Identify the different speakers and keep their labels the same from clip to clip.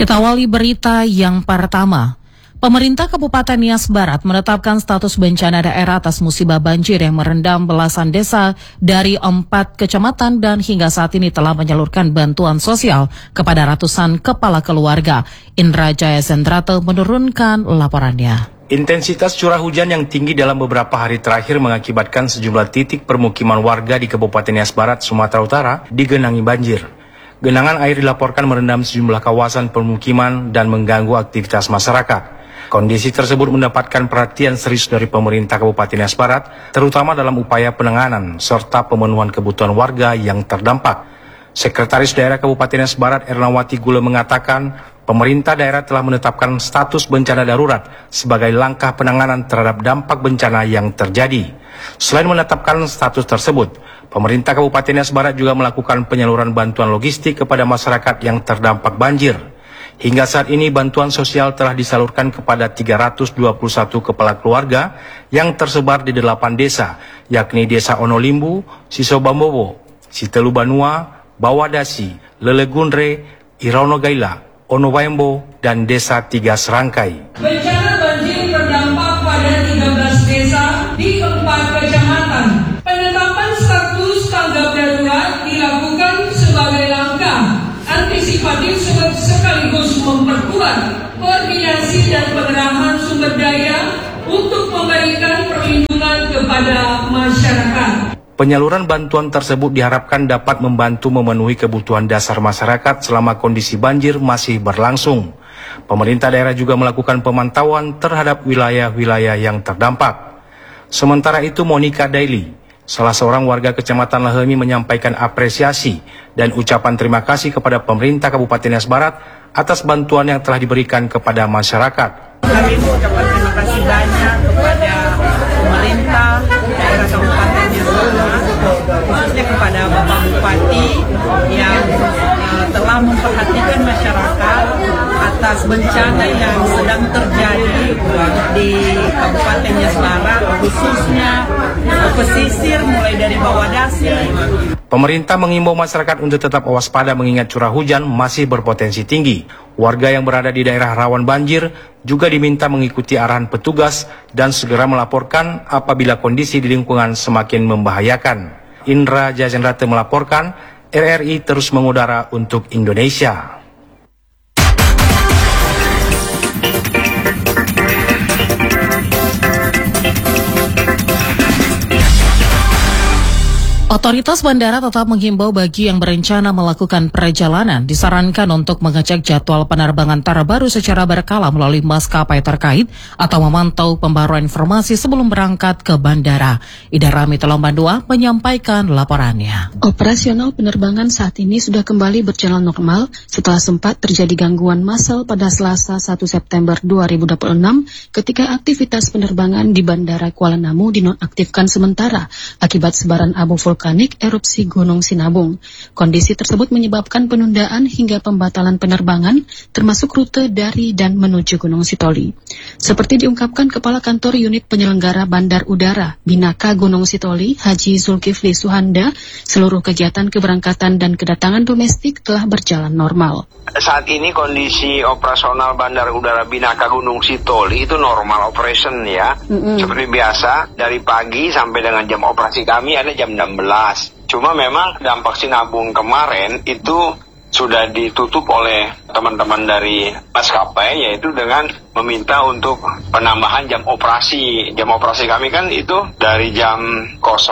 Speaker 1: Kita awali berita yang pertama. Pemerintah Kabupaten Nias Barat menetapkan status bencana daerah atas musibah banjir yang merendam belasan desa dari 4 kecamatan dan hingga saat ini telah menyalurkan bantuan sosial kepada ratusan kepala keluarga. Indra Jaya Sendrato menurunkan laporannya.
Speaker 2: Intensitas curah hujan yang tinggi dalam beberapa hari terakhir mengakibatkan sejumlah titik permukiman warga di Kabupaten Nias Barat, Sumatera Utara digenangi banjir. Genangan air dilaporkan merendam sejumlah kawasan permukiman dan mengganggu aktivitas masyarakat. Kondisi tersebut mendapatkan perhatian serius dari pemerintah Kabupaten Nias Barat, terutama dalam upaya penanganan serta pemenuhan kebutuhan warga yang terdampak. Sekretaris Daerah Kabupaten Nias Barat Ernawati Gule mengatakan, pemerintah daerah telah menetapkan status bencana darurat sebagai langkah penanganan terhadap dampak bencana yang terjadi. Selain menetapkan status tersebut, pemerintah Kabupaten Nias Barat juga melakukan penyaluran bantuan logistik kepada masyarakat yang terdampak banjir. Hingga saat ini bantuan sosial telah disalurkan kepada 321 kepala keluarga yang tersebar di 8 desa, yakni Desa Onolimbu, Sisobambobo, Sitelubanua, Bawadasi, Lelegundre, Iraunogaila, Onowaembo, dan Desa Tiga Serangkai.
Speaker 3: Bencana banjir berdampak pada 13 desa di 4 kecamatan. Penetapan status tanggap darurat dilakukan sebagai langkah antisipatif sekaligus memperkuat koordinasi dan pengerahan sumber daya untuk memberikan perlindungan kepada masyarakat.
Speaker 2: Penyaluran bantuan tersebut diharapkan dapat membantu memenuhi kebutuhan dasar masyarakat selama kondisi banjir masih berlangsung. Pemerintah daerah juga melakukan pemantauan terhadap wilayah-wilayah yang terdampak. Sementara itu, Monica Daily, salah seorang warga Kecamatan Lahemi, menyampaikan apresiasi dan ucapan terima kasih kepada pemerintah Kabupaten Nias Barat atas bantuan yang telah diberikan kepada masyarakat.
Speaker 4: Kami mengucapkan terima kasih banyak kepada pemerintah daerah Kabupaten Nias Barat, khususnya kepada Bapak Bupati yang telah memperhatikan masyarakat atas bencana yang sedang terjadi di Kabupaten Nias Barat, khususnya pesisir mulai dari Bawadasi.
Speaker 2: Pemerintah mengimbau masyarakat untuk tetap waspada mengingat curah hujan masih berpotensi tinggi. Warga yang berada di daerah rawan banjir juga diminta mengikuti arahan petugas dan segera melaporkan apabila kondisi di lingkungan semakin membahayakan. Indra Jaya Sendrato melaporkan, RRI terus mengudara untuk Indonesia.
Speaker 1: Otoritas bandara tetap menghimbau bagi yang berencana melakukan perjalanan disarankan untuk mengecek jadwal penerbangan terbaru secara berkala melalui maskapai terkait atau memantau pembaruan informasi sebelum berangkat ke bandara. Ida Rami Telombang 2 menyampaikan laporannya.
Speaker 5: Operasional penerbangan saat ini sudah kembali berjalan normal setelah sempat terjadi gangguan massal pada Selasa 1 September 2026 ketika aktivitas penerbangan di Bandara Kuala Namu dinonaktifkan sementara akibat sebaran abu vulkanik erupsi Gunung Sinabung. Kondisi tersebut menyebabkan penundaan hingga pembatalan penerbangan termasuk rute dari dan menuju Gunung Sitoli. Seperti diungkapkan Kepala Kantor Unit Penyelenggara Bandar Udara Binaka Gunung Sitoli, Haji Zulkifli Suhanda, seluruh kegiatan keberangkatan dan kedatangan domestik telah berjalan normal.
Speaker 6: Saat ini kondisi operasional Bandar Udara Binaka Gunung Sitoli itu normal operation ya. Seperti biasa, dari pagi sampai dengan jam operasi kami ada jam 16. Cuma memang dampak Sinabung kemarin itu sudah ditutup oleh teman-teman dari maskapai, yaitu dengan meminta untuk penambahan jam operasi. Jam operasi kami kan itu dari jam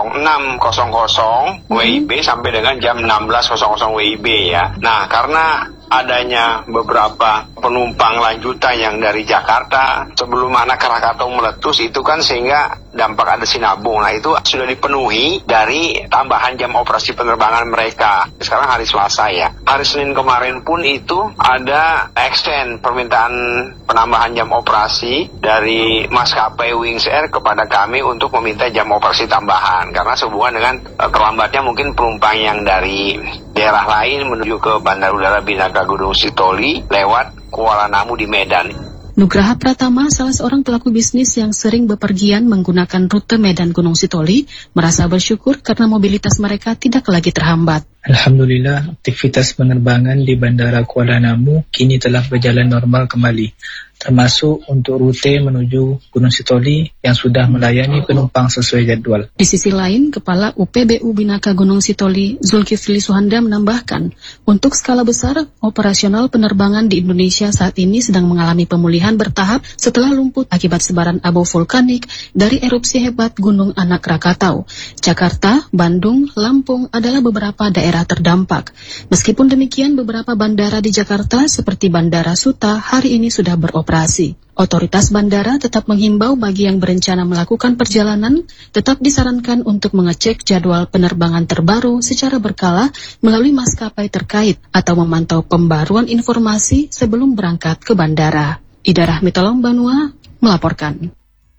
Speaker 6: 06.00 WIB sampai dengan jam 16.00 WIB ya. Nah, karena adanya beberapa penumpang lanjutan yang dari Jakarta sebelum anak Krakatau meletus itu kan sehingga dampak ada Sinabung. Nah, itu sudah dipenuhi dari tambahan jam operasi penerbangan mereka. Sekarang hari Selasa ya. Hari Senin kemarin pun itu ada extend permintaan penambahan jam operasi dari maskapai Wings Air kepada kami untuk meminta jam operasi tambahan karena sehubungan dengan terlambatnya mungkin penumpang yang dari daerah lain menuju ke Bandar Udara Binaka Gunung Sitoli lewat Kuala Namu di Medan.
Speaker 5: Nugraha Pratama, salah seorang pelaku bisnis yang sering bepergian menggunakan rute Medan Gunung Sitoli, merasa bersyukur karena mobilitas mereka tidak lagi terhambat.
Speaker 7: Alhamdulillah, aktivitas penerbangan di Bandara Kuala Namu kini telah berjalan normal kembali, termasuk untuk rute menuju Gunung Sitoli yang sudah melayani penumpang sesuai jadual.
Speaker 5: Di sisi lain, Kepala UPBU Binaka Gunung Sitoli, Zulkifli Suhanda menambahkan, untuk skala besar, operasional penerbangan di Indonesia saat ini sedang mengalami pemulihan bertahap setelah lumpuh akibat sebaran abu vulkanik dari erupsi hebat Gunung Anak Rakatau. Jakarta, Bandung, Lampung adalah beberapa daerah terdampak. Meskipun demikian, beberapa bandara di Jakarta seperti Bandara Suta hari ini sudah beroperasi. Otoritas bandara tetap menghimbau bagi yang berencana melakukan perjalanan tetap disarankan untuk mengecek jadwal penerbangan terbaru secara berkala melalui maskapai terkait atau memantau pembaruan informasi sebelum berangkat ke bandara. Ida Rahmitolong Banua melaporkan.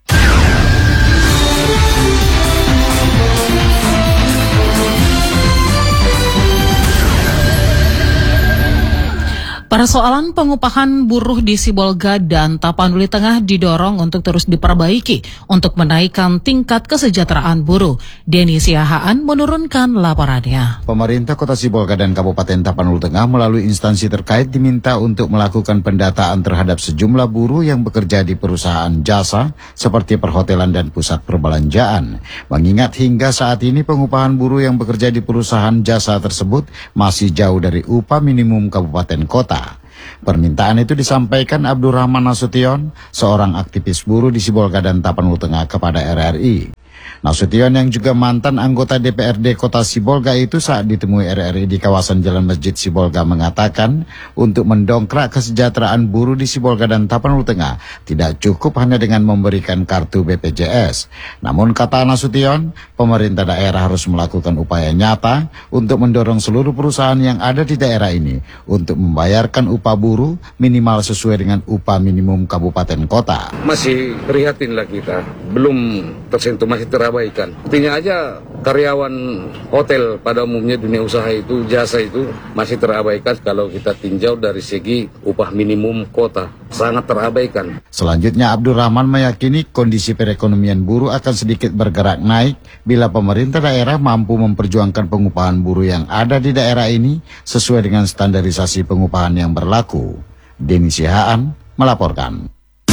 Speaker 1: Persoalan pengupahan buruh di Sibolga dan Tapanuli Tengah didorong untuk terus diperbaiki untuk menaikkan tingkat kesejahteraan buruh. Denny Siahaan menurunkan laporannya.
Speaker 8: Pemerintah Kota Sibolga dan Kabupaten Tapanuli Tengah melalui instansi terkait diminta untuk melakukan pendataan terhadap sejumlah buruh yang bekerja di perusahaan jasa seperti perhotelan dan pusat perbelanjaan. Mengingat hingga saat ini pengupahan buruh yang bekerja di perusahaan jasa tersebut masih jauh dari upah minimum kabupaten kota. Permintaan itu disampaikan Abdurrahman Nasution, seorang aktivis buruh di Sibolga dan Tapanuli Tengah kepada RRI. Nasution yang juga mantan anggota DPRD Kota Sibolga itu saat ditemui RRI di kawasan Jalan Masjid Sibolga mengatakan untuk mendongkrak kesejahteraan buruh di Sibolga dan Tapanuli Tengah tidak cukup hanya dengan memberikan kartu BPJS. Namun kata Nasution, pemerintah daerah harus melakukan upaya nyata untuk mendorong seluruh perusahaan yang ada di daerah ini untuk membayarkan upah buruh minimal sesuai dengan upah minimum kabupaten kota.
Speaker 9: Masih prihatinlah kita, belum tersentuh, masih terabaikan. Artinya aja karyawan hotel pada umumnya dunia usaha itu, jasa itu masih terabaikan kalau kita tinjau dari segi upah minimum kota. Sangat terabaikan.
Speaker 8: Selanjutnya Abdurrahman meyakini kondisi perekonomian buruh akan sedikit bergerak naik bila pemerintah daerah mampu memperjuangkan pengupahan buruh yang ada di daerah ini sesuai dengan standarisasi pengupahan yang berlaku. Denny Siahaan melaporkan.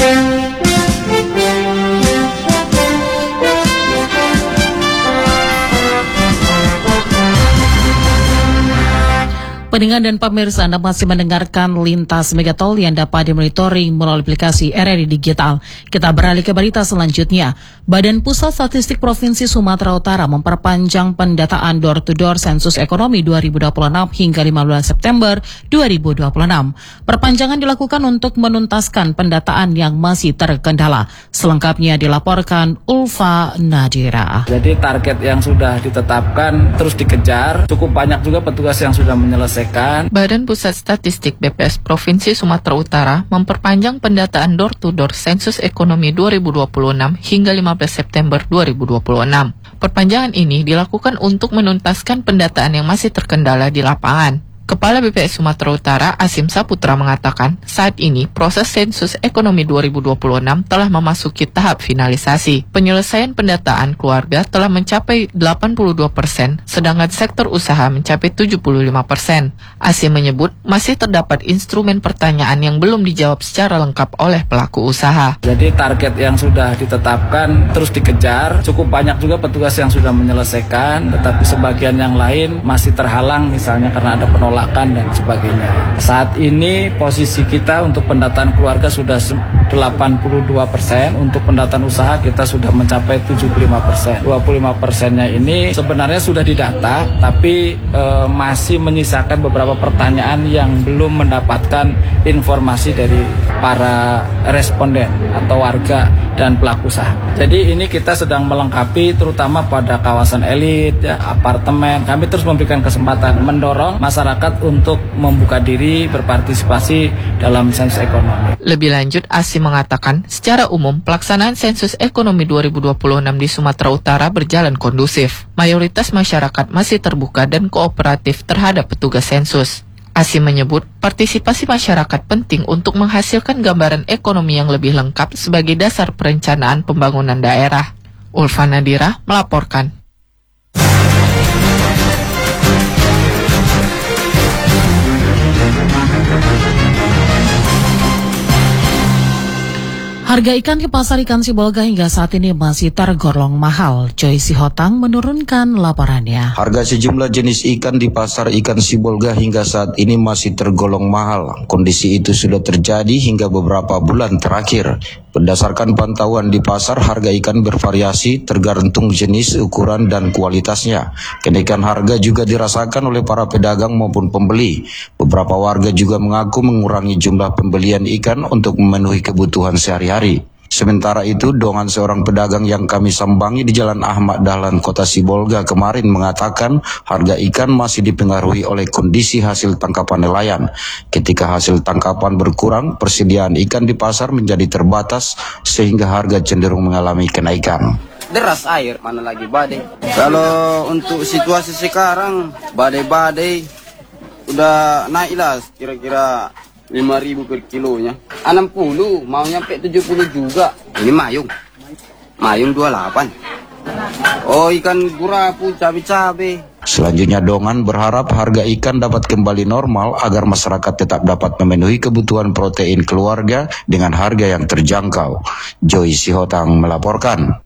Speaker 1: Pendengar dan pemirsa, Anda masih mendengarkan Lintas Megatol yang dapat dimonitoring melalui aplikasi RRI Digital. Kita beralih ke berita selanjutnya. Badan Pusat Statistik Provinsi Sumatera Utara memperpanjang pendataan door-to-door sensus ekonomi 2026 hingga 15 September 2026. Perpanjangan dilakukan untuk menuntaskan pendataan yang masih terkendala. Selengkapnya dilaporkan Ulfa Nadira.
Speaker 10: Jadi target yang sudah ditetapkan terus dikejar. Cukup banyak juga petugas yang sudah menyelesaikan.
Speaker 11: Badan Pusat Statistik BPS Provinsi Sumatera Utara memperpanjang pendataan door-to-door sensus ekonomi 2026 hingga 15 September 2026. Perpanjangan ini dilakukan untuk menuntaskan pendataan yang masih terkendala di lapangan. Kepala BPS Sumatera Utara, Asim Saputra mengatakan, saat ini proses sensus ekonomi 2026 telah memasuki tahap finalisasi. Penyelesaian pendataan keluarga telah mencapai 82%, sedangkan sektor usaha mencapai 75%. Asim menyebut masih terdapat instrumen pertanyaan yang belum dijawab secara lengkap oleh pelaku usaha.
Speaker 10: Jadi target yang sudah ditetapkan terus dikejar. Cukup banyak juga petugas yang sudah menyelesaikan, tetapi sebagian yang lain masih terhalang, misalnya karena ada penolakan dan sebagainya. Saat ini posisi kita untuk pendataan keluarga sudah 82%, untuk pendataan usaha kita sudah mencapai 75%. 25%-nya ini sebenarnya sudah didata, tapi masih menyisakan beberapa pertanyaan yang belum mendapatkan informasi dari para responden atau warga dan pelaku usaha. Jadi ini kita sedang melengkapi terutama pada kawasan elit, ya, apartemen. Kami terus memberikan kesempatan mendorong masyarakat untuk membuka diri berpartisipasi dalam sensus ekonomi.
Speaker 11: Lebih lanjut, Asim mengatakan, secara umum pelaksanaan sensus ekonomi 2026 di Sumatera Utara berjalan kondusif. Mayoritas masyarakat masih terbuka dan kooperatif terhadap petugas sensus. Asim menyebut, partisipasi masyarakat penting untuk menghasilkan gambaran ekonomi yang lebih lengkap sebagai dasar perencanaan pembangunan daerah. Ulfa Nadira melaporkan.
Speaker 1: Harga ikan di pasar ikan Sibolga hingga saat ini masih tergolong mahal. Joy Sihotang menurunkan laporannya.
Speaker 12: Harga sejumlah jenis ikan di pasar ikan Sibolga hingga saat ini masih tergolong mahal. Kondisi itu sudah terjadi hingga beberapa bulan terakhir. Berdasarkan pantauan di pasar, harga ikan bervariasi tergantung jenis, ukuran, dan kualitasnya. Kenaikan harga juga dirasakan oleh para pedagang maupun pembeli. Beberapa warga juga mengaku mengurangi jumlah pembelian ikan untuk memenuhi kebutuhan sehari-hari. Sementara itu, dongan seorang pedagang yang kami sambangi di Jalan Ahmad Dahlan, Kota Sibolga kemarin mengatakan harga ikan masih dipengaruhi oleh kondisi hasil tangkapan nelayan. Ketika hasil tangkapan berkurang, persediaan ikan di pasar menjadi terbatas sehingga harga cenderung mengalami kenaikan.
Speaker 13: Deras air, mana lagi badai. Kalau untuk situasi sekarang, badai-badai udah naik lah kira-kira 5.000 per kilonya. 60, mau nyampe 70 juga. Ini mayung 28. Oh, ikan gurapu, cabai-cabai.
Speaker 12: Selanjutnya dongan berharap harga ikan dapat kembali normal agar masyarakat tetap dapat memenuhi kebutuhan protein keluarga dengan harga yang terjangkau. Joy Sihotang melaporkan.